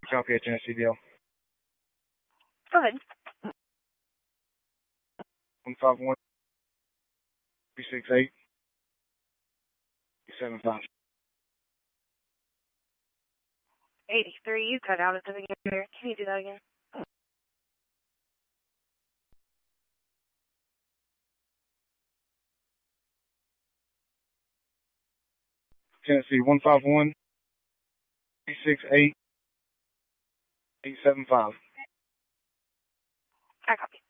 Copy at Tennessee Bill. Go ahead. 151 368 875. 83, you cut out at the beginning there. Can you do that again? Tennessee 151 368 875. I copy.